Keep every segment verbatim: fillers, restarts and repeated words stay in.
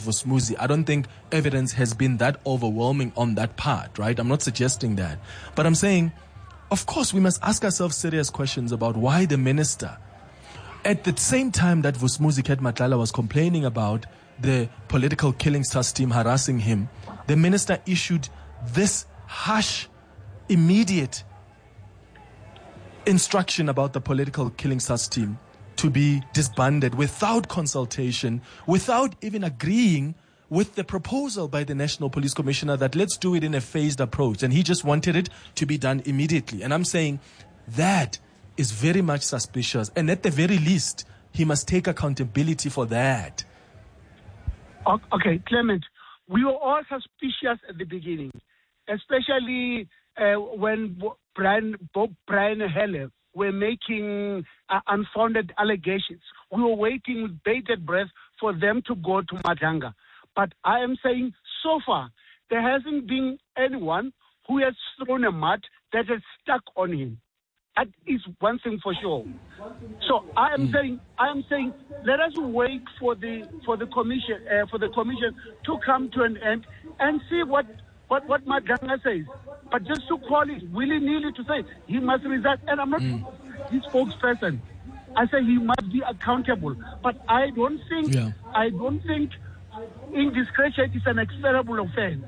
Vusumuzi. I don't think evidence has been that overwhelming on that part, right? I'm not suggesting that. But I'm saying, of course, we must ask ourselves serious questions about why the minister, at the same time that Vusumuzi Matlala was complaining about the political killings trust team harassing him, the minister issued this harsh, immediate instruction about the political killing trust team to be disbanded without consultation, without even agreeing with the proposal by the National Police Commissioner that let's do it in a phased approach. And he just wanted it to be done immediately. And I'm saying that is very much suspicious. And at the very least, he must take accountability for that. Okay, Clement, we were all suspicious at the beginning, especially uh, when Brian, Bob Brian Heller were making uh, unfounded allegations. We were waiting with bated breath for them to go to Madanga. But I am saying, so far, there hasn't been anyone who has thrown a mud that has stuck on him. That is one thing for sure. So I am mm. saying, I am saying, let us wait for the for the commission uh, for the commission to come to an end and see what what what Madanga says. But just to call it willy-nilly to say he must resign, and I'm not mm. his spokesperson. I say he must be accountable. But I don't think yeah. I don't think indiscretion is an execrable offense.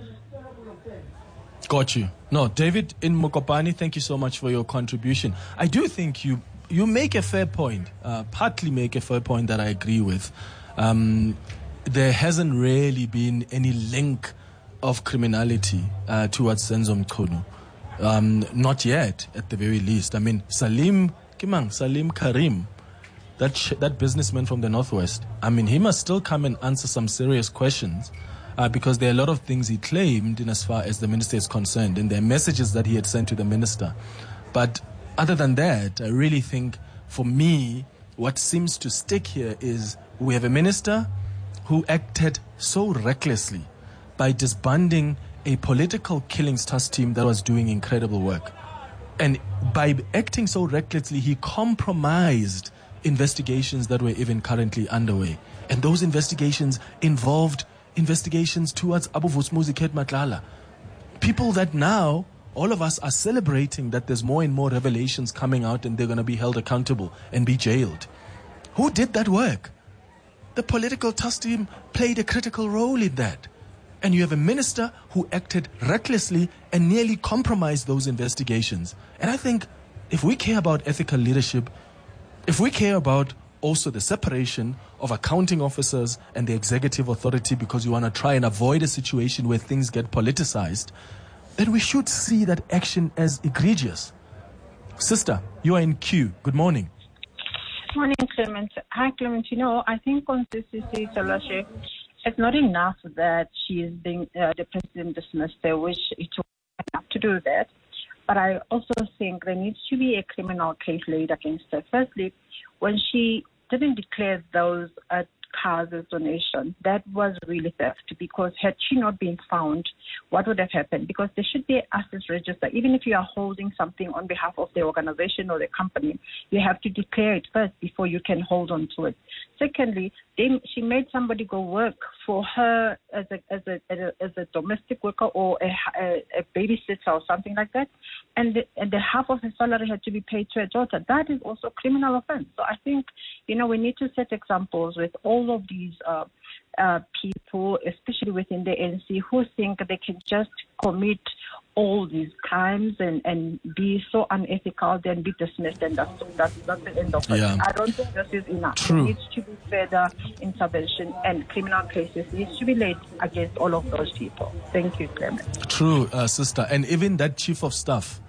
Got you. No, David in Mokopane, thank you so much for your contribution. I do think you you make a fair point, uh, partly make a fair point that I agree with. Um, there hasn't really been any link of criminality uh, towards Senzo Mchunu. Um, not yet, at the very least. I mean, Salim, Kimang, Salim Karim, that sh- that businessman from the Northwest, I mean, he must still come and answer some serious questions. Uh, because there are a lot of things he claimed in as far as the minister is concerned, and there are messages that he had sent to the minister. But other than that, I really think, for me, what seems to stick here is we have a minister who acted so recklessly by disbanding a political killings task team that was doing incredible work. And by acting so recklessly, he compromised investigations that were even currently underway. And those investigations involved investigations towards Abu Vusumuzi Matlala. People that now, all of us are celebrating that there's more and more revelations coming out and they're going to be held accountable and be jailed. Who did that work? The political task team played a critical role in that. And you have a minister who acted recklessly and nearly compromised those investigations. And I think if we care about ethical leadership, if we care about also the separation of accounting officers and the executive authority, because you want to try and avoid a situation where things get politicized, then we should see that action as egregious. Sister, you are in queue. Good morning. Morning, Clement. Hi, Clement. You know, I think on C C C Talashe, it's not enough that she is being uh, the president dismissed her, which it took enough to do that. But I also think there needs to be a criminal case laid against her. Firstly, when she didn't declare those uh, cars as donation, that was really theft, because had she not been found, what would have happened? Because there should be an assets register. Even if you are holding something on behalf of the organization or the company, you have to declare it first before you can hold on to it. Secondly, they, she made somebody go work for her as a as a as a, as a domestic worker or a, a, a babysitter or something like that, and the, and the half of her salary had to be paid to her daughter. That is also a criminal offense. So I think, you know, we need to set examples with all of these uh, uh, people, especially within the N C, who think they can just commit all these crimes and, and be so unethical, then be dismissed, and that's, that's, that's the end of it. Yeah. I don't think this is enough. True. There needs to be further intervention, and criminal cases needs to be laid against all of those people. Thank you, Clement. True, uh, sister. And even that chief of staff,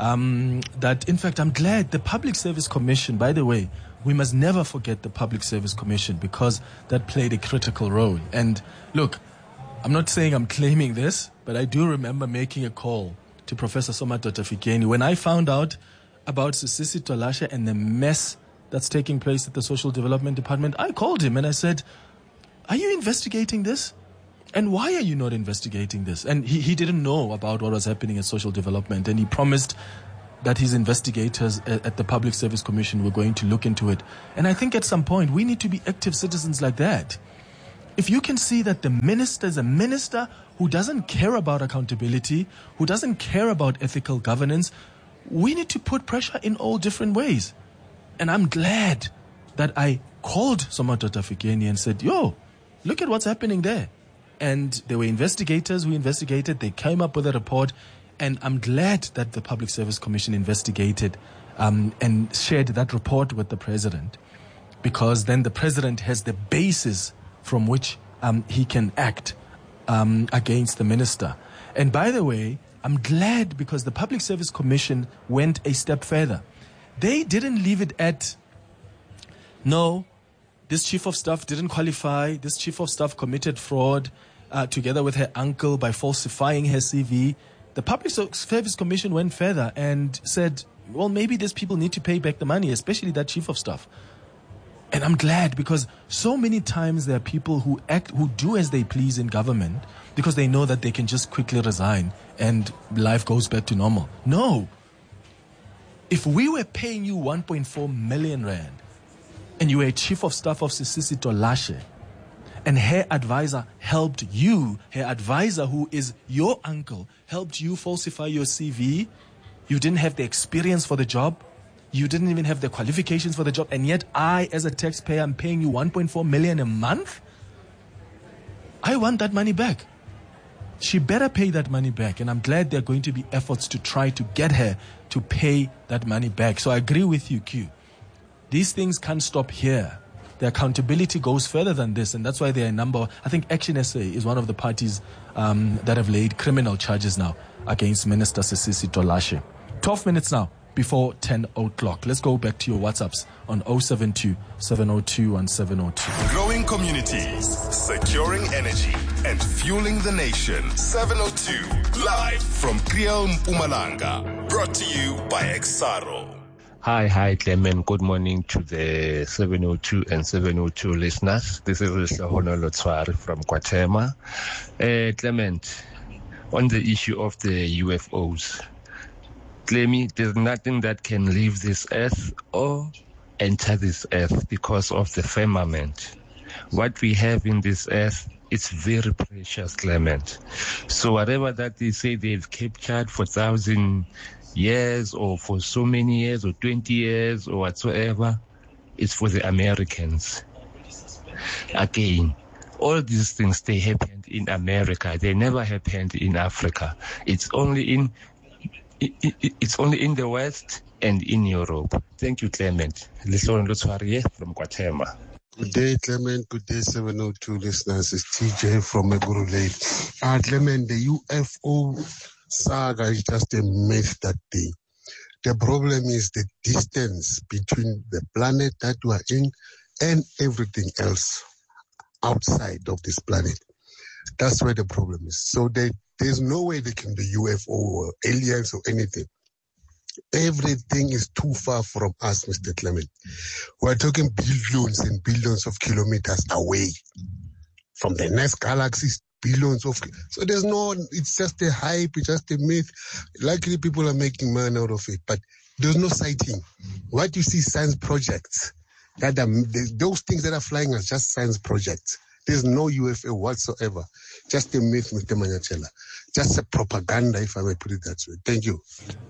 um, that, in fact, I'm glad the Public Service Commission, by the way, we must never forget the Public Service Commission, because that played a critical role. And look, I'm not saying I'm claiming this, but I do remember making a call to Professor Somadoda Fikeni when I found out about Sisisi Talashe and the mess that's taking place at the Social Development Department. I called him and I said, are you investigating this? And why are you not investigating this? And he, he didn't know about what was happening at Social Development, and he promised that his investigators at the Public Service Commission were going to look into it. And I think at some point we need to be active citizens like that. If you can see that the minister is a minister who doesn't care about accountability, who doesn't care about ethical governance, we need to put pressure in all different ways. And I'm glad that I called Somadoda Fikeni and said, yo, look at what's happening there. And there were investigators who investigated. They came up with a report. And I'm glad that the Public Service Commission investigated um, and shared that report with the president, because then the president has the basis from which um, he can act um, against the minister. And by the way, I'm glad because the Public Service Commission went a step further. They didn't leave it at, no, this chief of staff didn't qualify, this chief of staff committed fraud uh, together with her uncle by falsifying her C V. The Public Service Commission went further and said, well, maybe these people need to pay back the money, especially that chief of staff. And I'm glad because so many times there are people who act, who do as they please in government because they know that they can just quickly resign and life goes back to normal. No. If we were paying you one point four million rand and you were a chief of staff of Sisisi Tolashe and her advisor helped you, her advisor who is your uncle, helped you falsify your C V, you didn't have the experience for the job, you didn't even have the qualifications for the job, and yet I, as a taxpayer, am paying you one point four million a month? I want that money back. She better pay that money back, and I'm glad there are going to be efforts to try to get her to pay that money back. So I agree with you, Q. These things can't stop here. The accountability goes further than this, and that's why there are a number. I think Action S A is one of the parties um, that have laid criminal charges now against Minister Sisisi Tolashe. twelve minutes now before ten o'clock. Let's go back to your WhatsApps on zero seven two, seven zero two, one seven zero two. Growing communities, securing energy, and fueling the nation. seven oh two, live from Kriel Mpumalanga. Brought to you by Exaro. Hi, hi, Clement. Good morning to the seven oh two and seven oh two listeners. This is Lehono Lotswari from Kwatema. Uh, Clement, on the issue of the U F Os, Clemmy, there's nothing that can leave this earth or enter this earth because of the firmament. What we have in this earth, it's very precious, Clement. So whatever that they say they've captured for thousand years or for so many years or twenty years or whatsoever, it's for the Americans. Again, all these things, they happened in America. They never happened in Africa. It's only in it, it, it's only in the West and in Europe. Thank you, Clement. Leslon Lotswari from Kwatema. Good day, Clement. Good day, seven oh two listeners. It's T J from Megurule. Ah, Clement, the U F O saga is just a myth that day. The problem is the distance between the planet that we are in and everything else outside of this planet. That's where the problem is. So they, there's no way they can be U F O or aliens or anything. Everything is too far from us, Mister Clement. We're talking billions and billions of kilometers away from the next galaxies. Billions of, so there's no, it's just a hype, it's just a myth. Likely people are making money out of it, but there's no sighting. What you see, science projects, that are, those things that are flying are just science projects. There's no U F O whatsoever. Just a myth, Mister Manyachela. Just a propaganda, if I may put it that way. Thank you.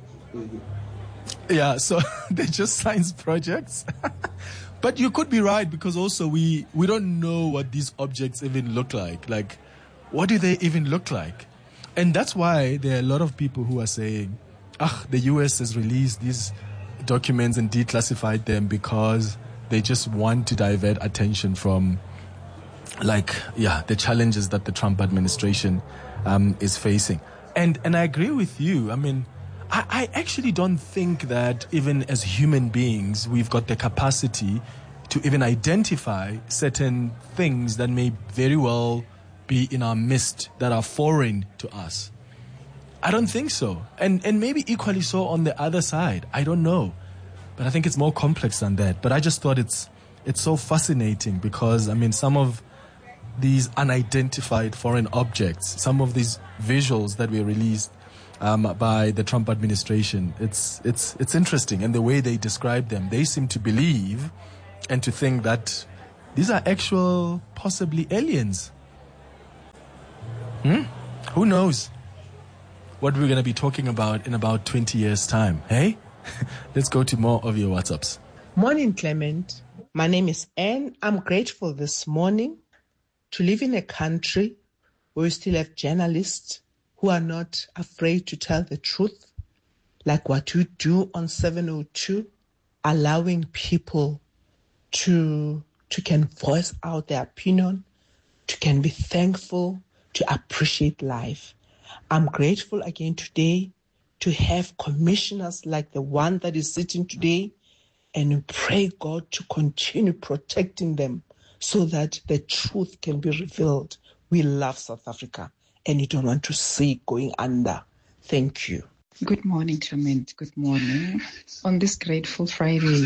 Yeah, so they're just science projects. But you could be right, because also we, we don't know what these objects even look like. Like, what do they even look like? And that's why there are a lot of people who are saying, ah, the U S has released these documents and declassified them because they just want to divert attention from, like, yeah, the challenges that the Trump administration um, is facing. And and I agree with you. I mean, I, I actually don't think that even as human beings, we've got the capacity to even identify certain things that may very well be in our midst that are foreign to us. I don't think so. And and maybe equally so on the other side. I don't know. But I think it's more complex than that. But I just thought it's it's so fascinating because, I mean, some of these unidentified foreign objects, some of these visuals that were released um, by the Trump administration, it's it's it's interesting. And the way they describe them, they seem to believe and to think that These are actual, possibly aliens. Hmm? Who knows what we're going to be talking about in about twenty years' time, hey? Let's go to more of your WhatsApps. Morning, Clement. My name is Anne. I'm grateful this morning to live in a country where we still have journalists who are not afraid to tell the truth, like what you do on seven oh two, allowing people to, to can voice out their opinion, to can be thankful, to appreciate life. I'm grateful again today to have commissioners like the one that is sitting today, and we pray God to continue protecting them so that the truth can be revealed. We love South Africa, and you don't want to see it going under. Thank you. Good morning, Clement. Good morning. On this grateful Friday,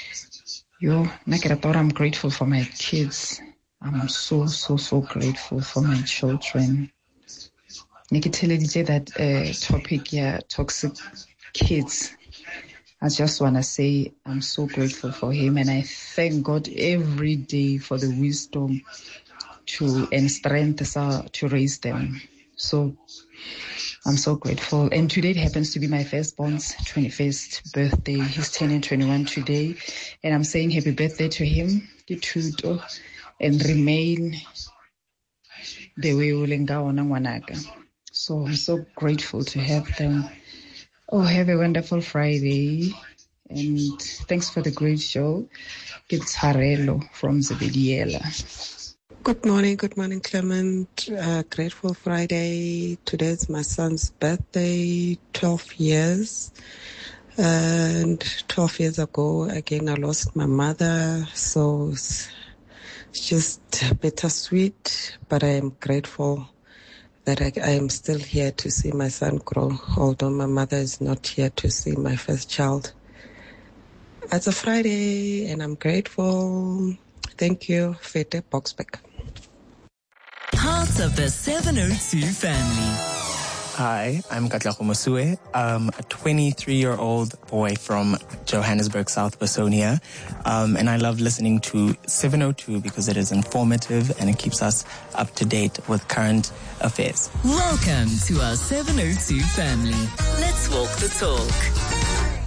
yo, I'm grateful for my kids. I'm so, so, so grateful for my children. Nikitelidije that uh, topic, yeah, toxic kids. I just want to say I'm so grateful for him, and I thank God every day for the wisdom to and strength to raise them. So I'm so grateful. And today it happens to be my firstborn's twenty-first birthday. He's turning twenty-one today, and I'm saying happy birthday to him, and remain the way we. So I'm so grateful to have them. Oh, have a wonderful Friday. And thanks for the great show. It's Harelo from Zebediela. Good morning, good morning, Clement. Uh, grateful Friday. Today's my son's birthday, twelve years. And twelve years ago, again, I lost my mother. So it's just bittersweet, but I am grateful that I, I am still here to see my son grow, although my mother is not here to see my first child. It's a Friday, and I'm grateful. Thank you, Fete Boxbeck. Part of the seven oh two family. Hi, I'm Katlaho Mosue. I'm a twenty-three-year-old boy from Johannesburg, South Bosonia. Um, and I love listening to seven oh two because it is informative and it keeps us up to date with current affairs. Welcome to our seven oh two family. Let's walk the talk.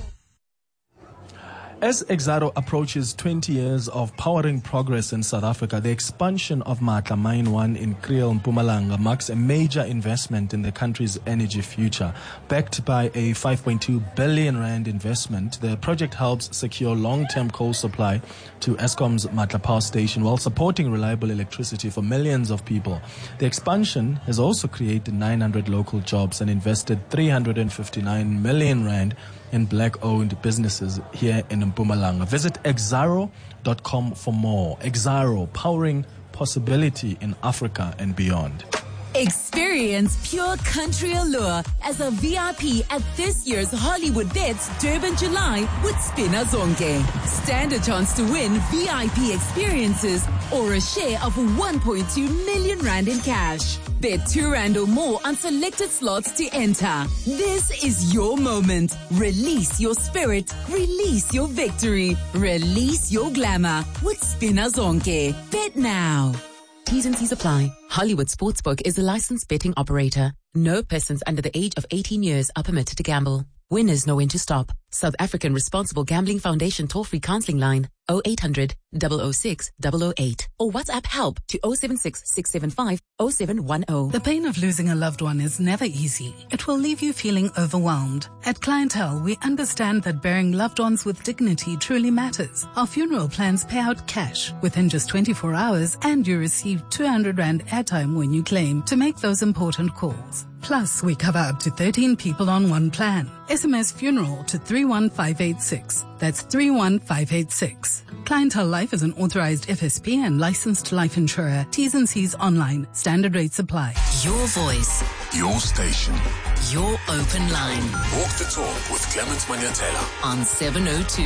As Exxaro approaches twenty years of powering progress in South Africa, the expansion of Matla Mine one in Kriel, Mpumalanga marks a major investment in the country's energy future. Backed by a five point two billion rand investment, the project helps secure long-term coal supply to Eskom's Matla Power Station while supporting reliable electricity for millions of people. The expansion has also created nine hundred local jobs and invested three hundred fifty-nine million rand in black-owned businesses here in Mpumalanga. Visit exxaro dot com for more. Exxaro, powering possibility in Africa and beyond. Experience pure country allure as a V I P at this year's Hollywood Bets Durban July with Spina Zonke. Stand a chance to win V I P experiences or a share of one point two million rand in cash. Bet two rand or more on selected slots to enter. This is your moment. Release your spirit. Release your victory. Release your glamour with Spina Zonke. Bet now. T's and C's apply. Hollywood Sportsbook is a licensed betting operator. No persons under the age of eighteen years are permitted to gamble. Winners know when to stop. South African Responsible Gambling Foundation toll-free counseling line oh eight hundred, double oh six, double oh eight or WhatsApp help to oh seven six, six seven five, oh seven one oh. The pain of losing a loved one is never easy. It will leave you feeling overwhelmed. At Clientele, we understand that burying loved ones with dignity truly matters. Our funeral plans pay out cash within just twenty-four hours, and you receive two hundred rand airtime when you claim to make those important calls. Plus, we cover up to thirteen people on one plan. S M S funeral to three one five eight six. That's three one five eight six. Clientele Life is an authorized F S P and licensed life insurer. T's and C's online. Standard rates apply. Your voice. Your station. Your open line. Walk the talk with Clement Manyatela on seven oh two.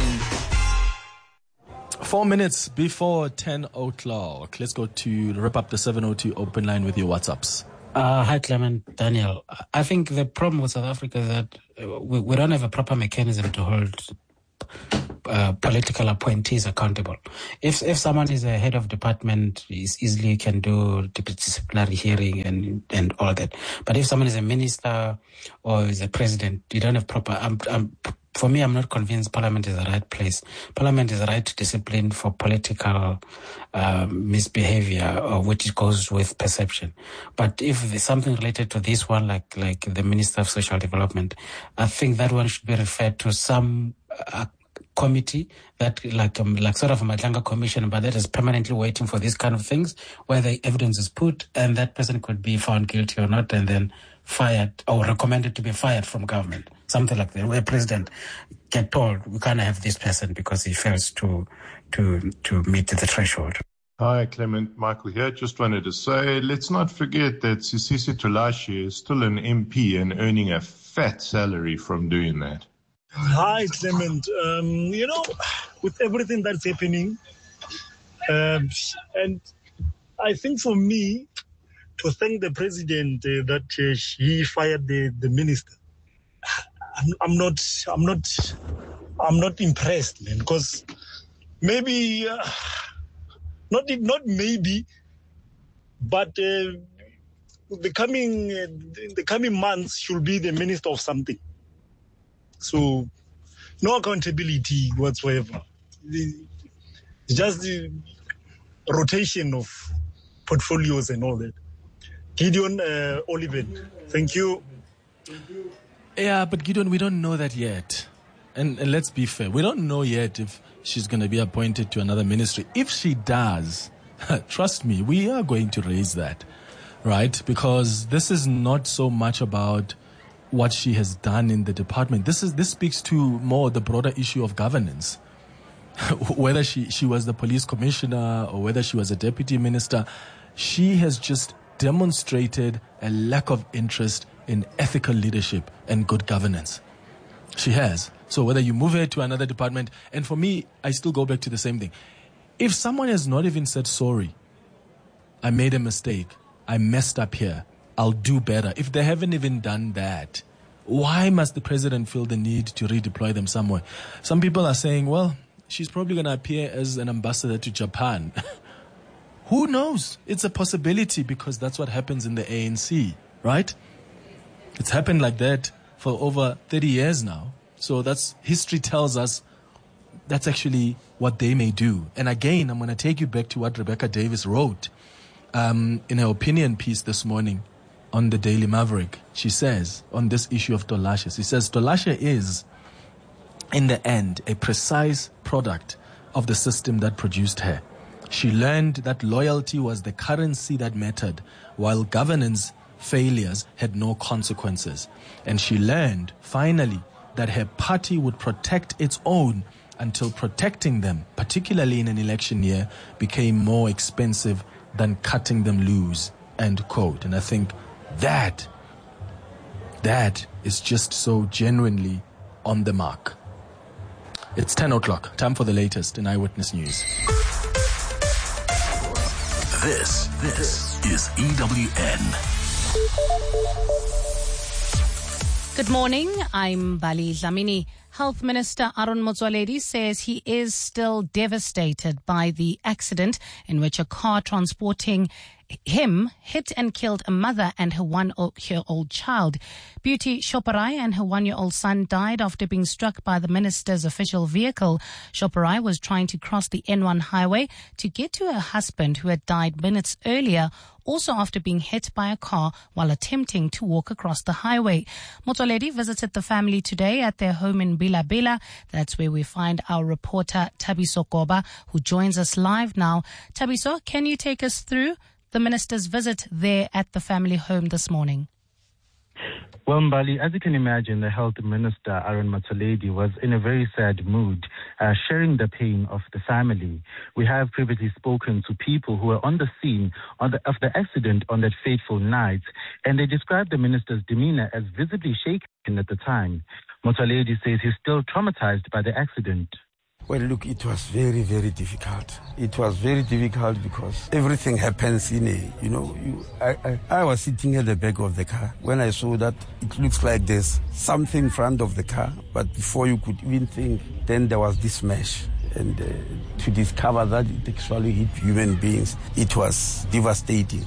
Four minutes before ten o'clock. Let's go to wrap up the seven oh two open line with your WhatsApps. Uh, hi, Clement, Daniel. I think the problem with South Africa is that we, we don't have a proper mechanism to hold uh, political appointees accountable. If if someone is a head of department, is easily can do disciplinary hearing and and all that. But if someone is a minister or is a president, you don't have proper. I'm, I'm, for me, I'm not convinced Parliament is the right place. Parliament is the right discipline for political uh, misbehavior, or which goes with perception. But if there's something related to this one, like like the Minister of Social Development, I think that one should be referred to some uh, committee that, like um, like sort of a Madlanga commission, but that is permanently waiting for these kind of things, where the evidence is put, and that person could be found guilty or not, and then fired or recommended to be fired from government. Something like that, where president get told we can't have this person because he fails to to to meet the threshold. Hi, Clement. Michael here. Just wanted to say, let's not forget that Sisisi Tolashi is still an M P and earning a fat salary from doing that. Hi, Clement. Um, you know, with everything that's happening, um, and I think for me, to thank the president uh, that uh, he fired the, the minister, I'm, I'm not, I'm not, I'm not impressed, man. Because maybe, uh, not not maybe, but uh, the coming uh, the coming months should be the minister of something. So, no accountability whatsoever. It's just the rotation of portfolios and all that. Gideon uh, Oliven, thank you. Yeah, but Gideon, we don't know that yet. And, and let's be fair, we don't know yet if she's going to be appointed to another ministry. If she does, trust me, we are going to raise that, right? Because this is not so much about what she has done in the department. This is this speaks to more the broader issue of governance. Whether she, she was the police commissioner or whether she was a deputy minister, she has just demonstrated a lack of interest in ethical leadership and good governance. She has. So whether you move her to another department, and for me, I still go back to the same thing. If someone has not even said sorry, I made a mistake, I messed up here, I'll do better. If they haven't even done that, why must the president feel the need to redeploy them somewhere? Some people are saying, well, she's probably going to appear as an ambassador to Japan. Who knows? It's a possibility because that's what happens in the A N C, right? It's happened like that for over thirty years now. So that's history tells us that's actually what they may do. And again, I'm going to take you back to what Rebecca Davis wrote um, in her opinion piece this morning on the Daily Maverick. She says on this issue of Tolashe, she says Tolashe is, in the end, a precise product of the system that produced her. She learned that loyalty was the currency that mattered, while governance failures had no consequences. And she learned, finally, that her party would protect its own until protecting them, particularly in an election year, became more expensive than cutting them loose, end quote. And I think that, that is just so genuinely on the mark. It's ten o'clock, time for the latest in Eyewitness News. This, this is E W N. Good morning, I'm Bali Dlamini. Health Minister Aaron Motsoaledi says he is still devastated by the accident in which a car transporting him hit and killed a mother and her one-year-old child. Beauty Shoparai and her one-year-old son died after being struck by the minister's official vehicle. Shoparai was trying to cross the N one highway to get to her husband, who had died minutes earlier, also after being hit by a car while attempting to walk across the highway. Motsoaledi visited the family today at their home in Bila Bila. That's where we find our reporter Tabiso Koba, who joins us live now. Tabiso, can you take us through the minister's visit there at the family home this morning? Well, Mbali, as you can imagine, the health minister, Aaron Motsoaledi, was in a very sad mood, uh, sharing the pain of the family. We have previously spoken to people who were on the scene on the, of the accident on that fateful night, and they described the minister's demeanor as visibly shaken at the time. Motsoaledi says he's still traumatized by the accident. Well, look, it was very, very difficult. It was very difficult because everything happens in a, you know, you, I, I, I was sitting at the back of the car when I saw that it looks like there's something in front of the car, but before you could even think, then there was this smash. And uh, to discover that it actually hit human beings, it was devastating.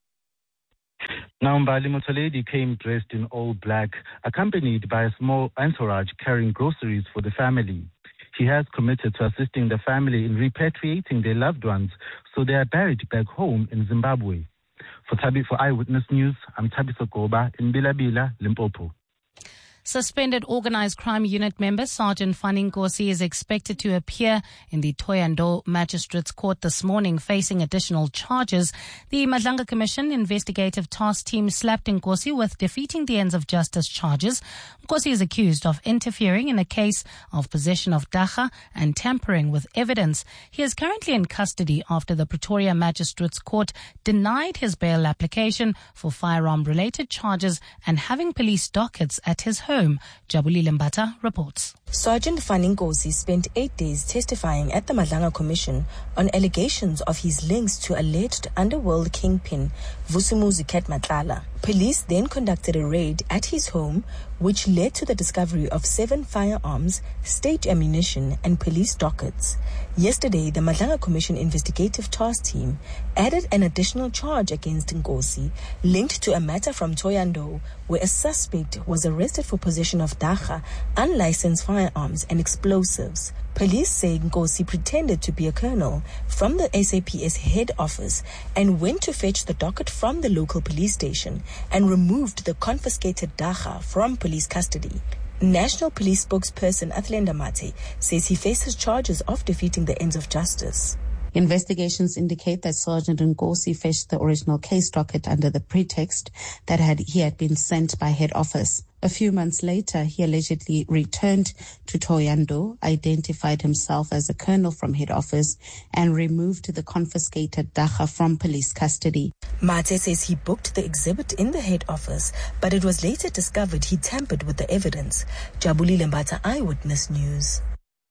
Now, Mbali Motsoaledi came dressed in all black, accompanied by a small entourage carrying groceries for the family. He has committed to assisting the family in repatriating their loved ones so they are buried back home in Zimbabwe. For Tabi, for Eyewitness News, I'm Thabiso Goba in Bilabila, Limpopo. Suspended Organised Crime Unit member Sergeant Fanny Nkosi is expected to appear in the Thohoyandou Magistrates Court this morning facing additional charges. The Madlanga Commission Investigative Task Team slapped Nkosi with defeating the ends of justice charges. Nkosi is accused of interfering in a case of possession of dagga and tampering with evidence. He is currently in custody after the Pretoria Magistrates Court denied his bail application for firearm-related charges and having police dockets at his home. Jabulile Mbata reports. Sergeant Fanny Nkosi spent eight days testifying at the Madlanga Commission on allegations of his links to alleged underworld kingpin Vusumuzi Ket Matlala. Police then conducted a raid at his home, which led to the discovery of seven firearms, state ammunition, and police dockets. Yesterday, the Madlanga Commission Investigative Task Team added an additional charge against Nkosi, linked to a matter from Thohoyandou, where a suspect was arrested for possession of dagga, unlicensed firearms, and explosives. Police say Nkosi pretended to be a colonel from the S A P S head office and went to fetch the docket from the local police station and removed the confiscated dagga from police custody. National Police spokesperson Athlenda Mate says he faces charges of defeating the ends of justice. Investigations indicate that Sergeant Nkosi fetched the original case docket under the pretext that had he had been sent by head office. A few months later, he allegedly returned to Thohoyandou, identified himself as a colonel from head office, and removed the confiscated dagga from police custody. Mate says he booked the exhibit in the head office, but it was later discovered he tampered with the evidence. Jabulile Mbata, Eyewitness News.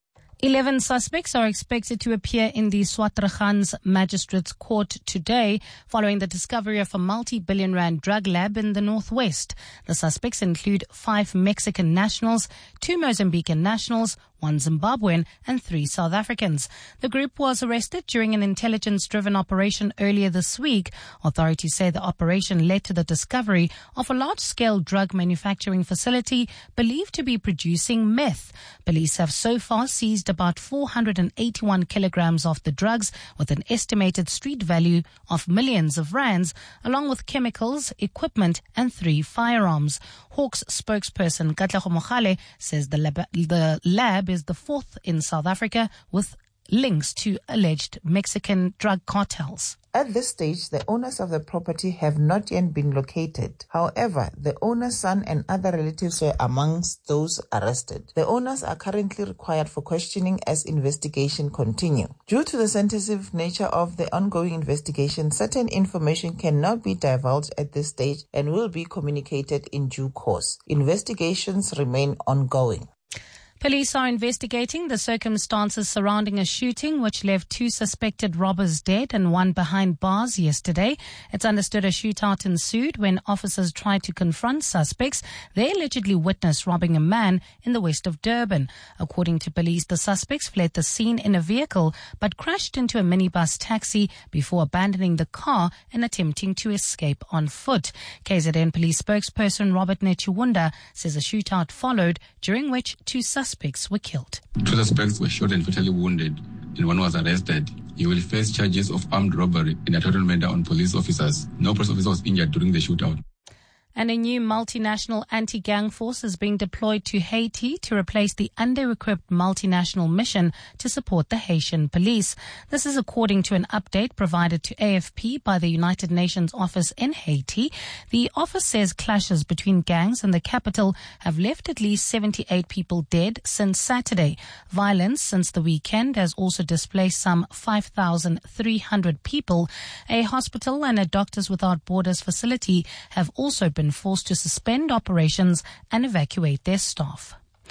Eleven suspects are expected to appear in the Swatragans Magistrates Court today following the discovery of a multi-billion rand drug lab in the northwest. The suspects include five Mexican nationals, two Mozambican nationals, one Zimbabwean, and three South Africans. The group was arrested during an intelligence-driven operation earlier this week. Authorities say the operation led to the discovery of a large-scale drug manufacturing facility believed to be producing meth. Police have so far seized about four hundred eighty-one kilograms of the drugs with an estimated street value of millions of rands, along with chemicals, equipment, and three firearms. Hawks spokesperson Katlego Mogale says the lab, the lab is the fourth in South Africa with links to alleged Mexican drug cartels. At this stage, the owners of the property have not yet been located. However, the owner's son and other relatives were amongst those arrested. The owners are currently required for questioning as investigation continue. Due to the sensitive nature of the ongoing investigation, certain information cannot be divulged at this stage and will be communicated in due course. Investigations remain ongoing. Police are investigating the circumstances surrounding a shooting which left two suspected robbers dead and one behind bars yesterday. It's understood a shootout ensued when officers tried to confront suspects. They allegedly witnessed robbing a man in the west of Durban. According to police, the suspects fled the scene in a vehicle but crashed into a minibus taxi before abandoning the car and attempting to escape on foot. K Z N police spokesperson Robert Nechuwunda says a shootout followed, during which two suspects Suspects were killed. Two suspects were shot and fatally wounded, and one was arrested. He will face charges of armed robbery in a total murder on police officers. No police officer was injured during the shootout. And a new multinational anti-gang force is being deployed to Haiti to replace the under-equipped multinational mission to support the Haitian police. This is according to an update provided to A F P by the United Nations office in Haiti. The office says clashes between gangs in the capital have left at least seventy-eight people dead since Saturday. Violence since the weekend has also displaced some five thousand three hundred people. A hospital and a Doctors Without Borders facility have also been forced to suspend operations and evacuate their staff.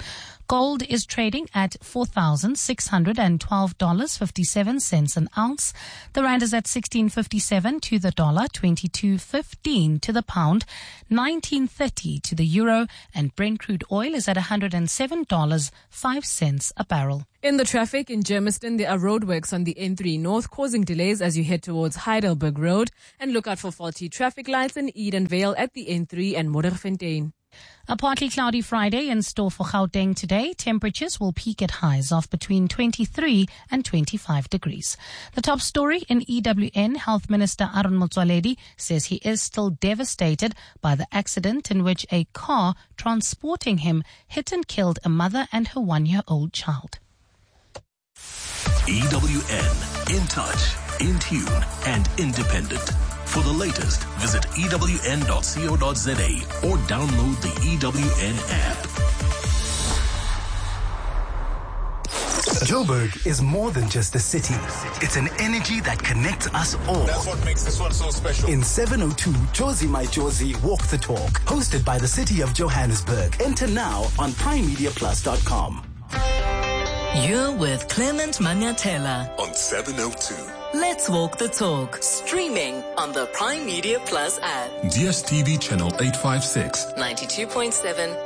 Gold is trading at four thousand six hundred twelve dollars and fifty-seven cents an ounce. The rand is at sixteen fifty-seven to the dollar, twenty-two fifteen to the pound, nineteen thirty to the euro, and Brent crude oil is at one hundred seven dollars and five cents a barrel. In the traffic in Germiston, there are roadworks on the N three North causing delays as you head towards Heidelberg Road, and look out for faulty traffic lights in Edenvale at the N three and Modderfontein. A partly cloudy Friday in store for Gauteng today. Temperatures will peak at highs of between twenty-three and twenty-five degrees. The top story in E W N, Health Minister Aaron Motsoaledi says he is still devastated by the accident in which a car transporting him hit and killed a mother and her one-year-old child. E W N, in touch, in tune, and independent. For the latest, visit E W N dot co dot za or download the E W N app. Joburg is more than just a city. It's an energy that connects us all. That's what makes this one so special. In seven oh two, Josie My Josie Walk the Talk, hosted by the City of Johannesburg. Enter now on prime media plus dot com. You're with Clement Manyatela on seven oh two. Let's Walk the Talk, streaming on the Prime Media Plus app. D S T V channel eight fifty-six. ninety-two point seven